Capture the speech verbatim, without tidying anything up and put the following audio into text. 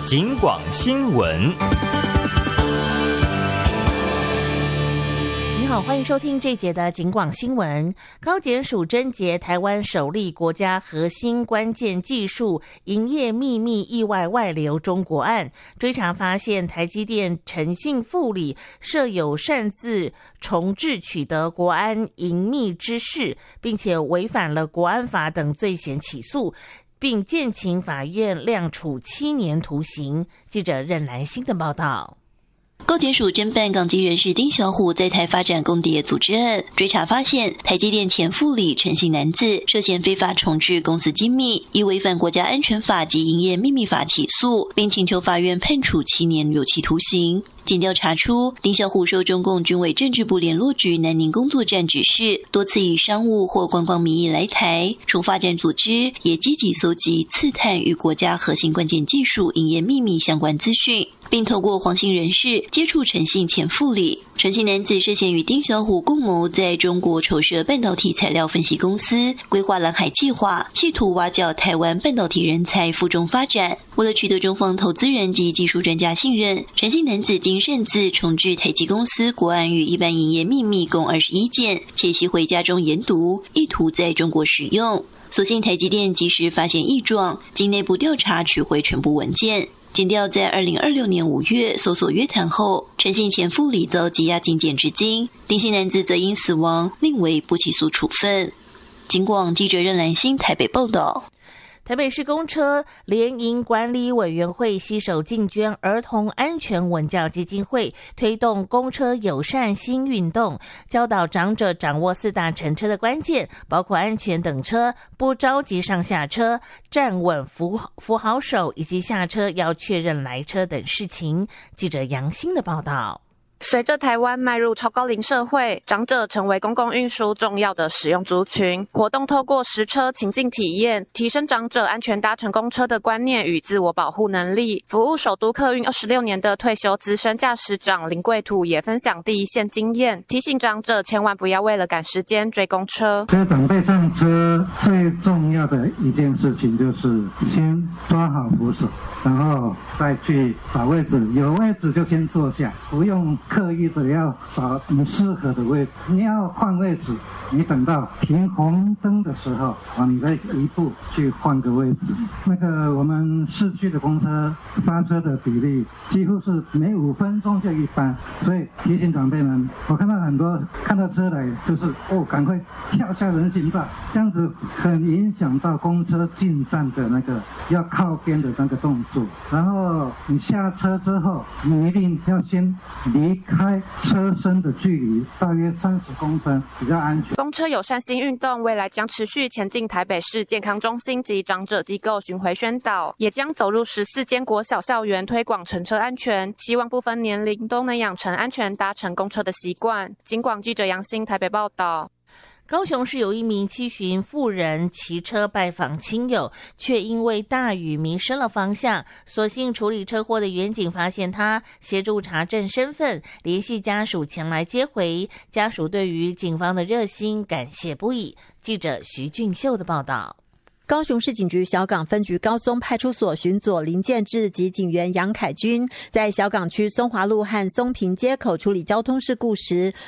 警广新闻。 你好，欢迎收听这一节的警广新闻。高检署侦结台湾首例国家核心关键技术营业秘密意外外流中国案，追查发现台积电诚信副理设有擅自重置取得国安营密之事，并且违反了国安法等罪嫌起诉，并建请法院量处七年徒刑。记者任兰欣的报道。 高检署侦办港籍人士丁小虎在台发展共谍组织案，追查发现台积电前副理陈姓男子涉嫌非法重置公司机密，依违反国家安全法及营业秘密法起诉，并请求法院判处七年有期徒刑。检调查出，丁小虎受中共军委政治部联络局南宁工作站指示，多次以商务或观光名义来台，除发展组织也积极搜集刺探与国家核心关键技术营业秘密相关资讯，并透过黄姓人士接触陈姓前副理。陈姓男子涉嫌与丁小虎共谋，在中国筹设半导体材料分析公司，规划蓝海计划，企图挖角台湾半导体人才赴中发展。为了取得中方投资人及技术专家信任，陈姓男子经擅自重置台积公司国安与一般营业秘密共二十一件，且携回家中研读，意图在中国使用。所幸台积电及时发现异状，经内部调查取回全部文件。检调在二零二六年五月搜索约谈后，陈姓前副理遭羁押禁检至今，丁姓男子则因死亡另为不起诉处分。警广记者任兰欣台北报道。 台北市公车联营管理委员会携手进捐儿童安全文教基金会，推动公车友善新运动，教导长者掌握四大乘车的关键，包括安全等车、不着急上下车、站稳扶扶好手，以及下车要确认来车等事情。记者杨欣的报道。 随着台湾迈入超高龄社会，长者成为公共运输重要的使用族群。活动透过实车情境体验，提升长者安全搭乘公车的观念与自我保护能力。服务首都客运二十六年的退休资深驾驶长林贵土也分享第一线经验，提醒长者千万不要为了赶时间追公车。 所以长辈上车最重要的一件事情就是先抓好扶手，然后再去找位置，有位置就先坐下，不用刻意的要找你适合的位置。你要换位置，你等到停红灯的时候啊，你再一步去换个位置。那个我们市区的公车发车的比例几乎是每五分钟就一班，所以提醒长辈们，我看到很多看到车来就是哦，赶快跳下人行道，这样子很影响到公车进站的那个要靠边的那个动作。然后你下车之后，你一定要先离开车身的距离大约三十公分，比较安全。 公车友善新运动未来将持续前进台北市健康中心及长者机构巡回宣导，也将走入十四间国小校园推广乘车安全，希望不分年龄都能养成安全搭乘公车的习惯。警广记者杨欣台北报道。 高雄市有一名七旬妇人骑车拜访亲友，却因为大雨迷失了方向，所幸处理车祸的员警发现他，协助查证身份，联系家属前来接回。家属对于警方的热心感谢不已。记者徐俊秀的报道。 高雄市警局小港分局高松派出所巡佐林建志及警员杨凯军在小港区松华路和松平街口处理交通事故时，